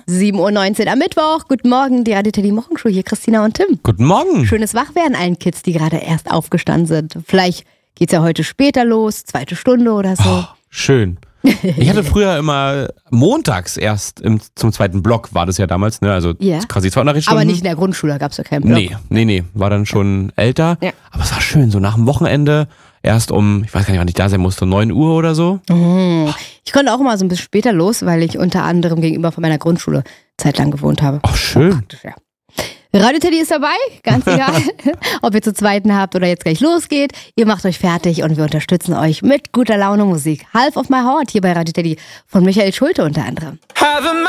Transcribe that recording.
7:19 Uhr am Mittwoch. Guten Morgen, die Radio Teddy Morgenshow. Hier Christina und Tim. Guten Morgen. Schönes Wachwerden allen Kids, die gerade erst aufgestanden sind. Vielleicht geht's ja heute später los, 2. Stunde oder so. Oh, schön. Ich hatte früher immer montags erst zum zweiten Block, war das ja damals, ne? Also quasi 2 Unterrichtsstunden. Aber nicht in der Grundschule, da gab's ja keinen Block. Nee, war dann schon älter. Ja. Aber es war schön, so nach dem Wochenende, erst ich weiß gar nicht, wann ich da sein musste, 9 Uhr oder so. Ich konnte auch immer so ein bisschen später los, weil ich unter anderem gegenüber von meiner Grundschule zeitlang gewohnt habe. Ach, schön. Praktisch, ja. Radio Teddy ist dabei, ganz egal, ob ihr zu zweiten habt oder jetzt gleich losgeht. Ihr macht euch fertig und wir unterstützen euch mit guter Laune Musik. Half of my Heart hier bei Radio Teddy von Michael Schulte unter anderem.